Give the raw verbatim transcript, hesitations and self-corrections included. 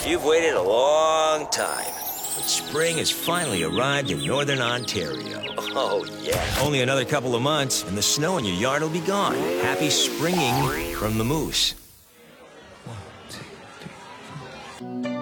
You've waited a long time, but spring has finally arrived in northern Ontario. Oh, yeah. Only another couple of months, and the snow in your yard will be gone. Happy springing from the Moose.